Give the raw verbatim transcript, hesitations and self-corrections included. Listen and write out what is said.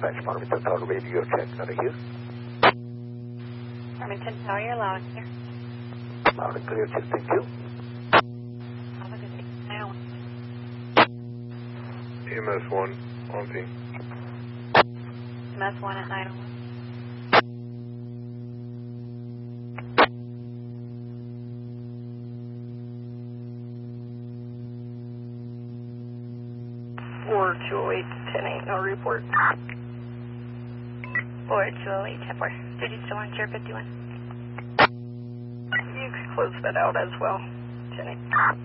dispatch, Farmington Tower radio check, out of here. Farmington Tower, you're loud and clear. Loud and clear, check, thank you. Have a good day. nine one. E M S one, on scene. E M S one at nine one. four two oh eight, ten eight, no report. four two oh eight, ten four. Duty still on Chair fifty-one. You can close that out as well, ten eight.